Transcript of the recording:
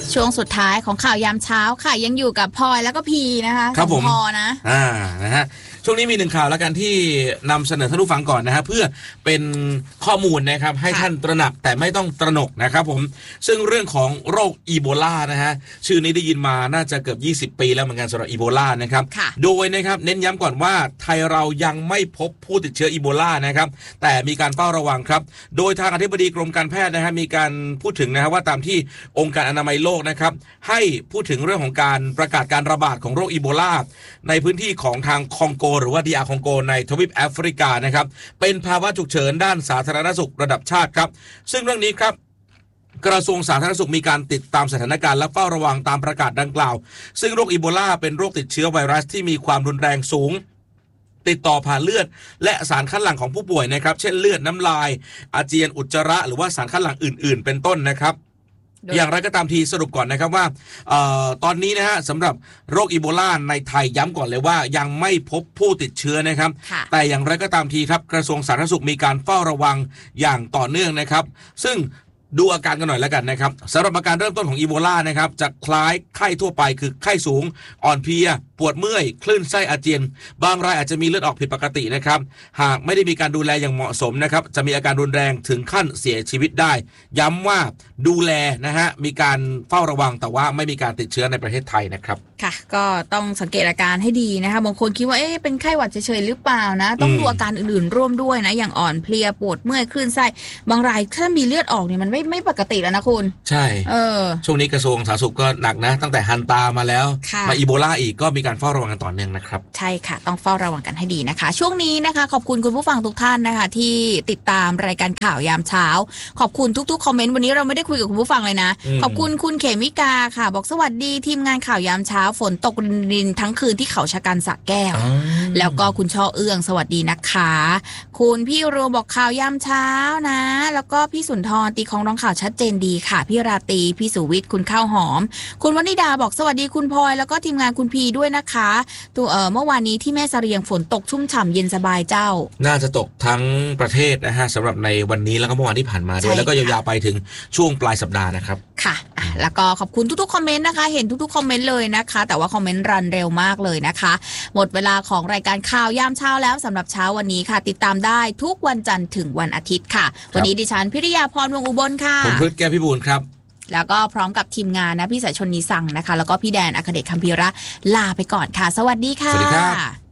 ช่วงสุดท้ายของข่าวยามเช้าค่ะยังอยู่กับพลอยแล้วก็พีนะคะครับผมพอนะนะฮะช่วงนี้มีหนึ่งข่าวแล้วกันที่นำเสนอท่านผู้ฟังก่อนนะฮะเพื่อเป็นข้อมูลนะครับให้ท่านตระหนักแต่ไม่ต้องตระหนกนะครับผมซึ่งเรื่องของโรคอีโบลานะฮะชื่อนี้ได้ยินมาน่าจะเกือบ20 ปีแล้วเหมือนกันสำหรับอีโบลานะครับโดยนะครับเน้นย้ำก่อนว่าไทยเรายังไม่พบผู้ติดเชื้ออีโบลานะครับแต่มีการเฝ้าระวังครับโดยทางอธิบดีกรมการแพทย์นะฮะมีการพูดถึงนะฮะว่าตามที่องค์การอนามัยโลกนะครับให้พูดถึงเรื่องของการประกาศการระบาดของโรคอีโบลาในพื้นที่ของทางคองโกหรือว่าDRคองโกในทวีปแอฟริกานะครับเป็นภาวะฉุกเฉินด้านสาธารณสุขระดับชาติครับซึ่งเรื่องนี้ครับกระทรวงสาธารณสุขมีการติดตามสถานการณ์และเฝ้าระวังตามประกาศดังกล่าวซึ่งโรคอีโบลาเป็นโรคติดเชื้อไวรัสที่มีความรุนแรงสูงติดต่อผ่านเลือดและสารคัดหลั่งของผู้ป่วยนะครับเช่นเลือดน้ำลายอาเจียนอุจจาระหรือว่าสารคัดหลั่งอื่นๆเป็นต้นนะครับอย่างไรก็ตามทีสรุปก่อนนะครับว่าตอนนี้นะฮะสำหรับโรคอีโบลาในไทยย้ำก่อนเลยว่ายังไม่พบผู้ติดเชื้อนะครับแต่อย่างไรก็ตามทีครับกระทรวงสาธารณสุขมีการเฝ้าระวังอย่างต่อเนื่องนะครับซึ่งดูอาการกันหน่อยแล้วกันนะครับสำหรับอาการเริ่มต้นของอีโบลานะครับจะคล้ายไข้ทั่วไปคือไข้สูงอ่อนเพลียปวดเมื่อยคลื่นไส้อาเจียนบางรายอาจจะมีเลือดออกผิดปกตินะครับหากไม่ได้มีการดูแลอย่างเหมาะสมนะครับจะมีอาการรุนแรงถึงขั้นเสียชีวิตได้ย้ำว่าดูแลนะฮะมีการเฝ้าระวังแต่ว่าไม่มีการติดเชื้อในประเทศไทยนะครับค่ะก็ต้องสังเกตอาการให้ดีนะคะบางคนคิดว่าเป็นไข้หวัดเฉยๆหรือเปล่านะต้องดูอาการอื่นๆร่วมด้วยนะอย่างอ่อนเพลียปวดเมื่อยคลื่นไส้บางรายถ้ามีเลือดออกเนี่ยมันไม่ปกติแล้วนะคุณใช่ช่วงนี้กระทรวงสาธารณสุขก็หนักนะตั้งแต่ฮันตามาแล้วมาอีโบลาอีกก็มีการเฝ้าระวังกันต่อเนื่องนะครับใช่ค่ะต้องเฝ้าระวังกันให้ดีนะคะช่วงนี้นะคะขอบคุณคุณผู้ฟังทุกท่านนะคะที่ติดตามรายการข่าวยามเช้าขอบคุณทุกๆคอมเมนต์วันนี้เราไม่ได้คุยกับคุณผู้ฟังเลยนะขอบคุณคุณเขมิกาค่ะบอกสวัสดีทีมงานข่าวยามเช้าฝนตกรินทั้งคืนที่เขาชะกันสระแก้วแล้วก็คุณช่อเอื้องสวัสดีนะคะคุณพี่โรบอกข่าวยามเช้านะแล้วก็พี่สุนทรตีของร้องข่าวชัดเจนดีค่ะพี่ราตรีพี่สุวิทย์คุณข้าวหอมคุณวนิดาบอกสวัสดีคุณพลอยแล้วก็ทีมงานคุณพีด้วยนะคะตัวเมื่อวานนี้ที่แม่เสรียงฝนตกชุ่มฉ่ำเย็นสบายเจ้าน่าจะตกทั้งประเทศนะฮะสำหรับในวันนี้แล้วก็เมื่อวานที่ผ่านมาด้วยแล้วก็ยาวๆไปถึงช่วงปลายสัปดาห์นะครับค่ะแล้วก็ขอบคุณทุกๆคอมเมนต์นะคะเห็นทุกๆคอมเมนต์เลยนะคะแต่ว่าคอมเมนต์รันเร็วมากเลยนะคะหมดเวลาของรายการข่าวยามเช้าแล้วสำหรับเช้าวันนี้ค่ะติดตามได้ทุกวันจันทร์ถึงวันอาทิตย์ค่ะวันนี้ดิฉันพิริยาพรวงอุบลค่ะผมพืชแก้วพิบูลครับแล้วก็พร้อมกับทีมงานนะพี่สายชนนีสั่งนะคะแล้วก็พี่แดนอัคเดชคัมภีระลาไปก่อนค่ะสวัสดีค่ะสวัสดีครับ